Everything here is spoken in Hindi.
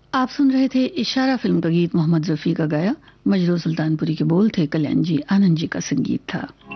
आप सुन रहे थे इशारा फिल्म का गीत मोहम्मद रफी का गाया। मजरू सुल्तानपुरी के बोल थे, कल्याण जी आनंद जी का संगीत था।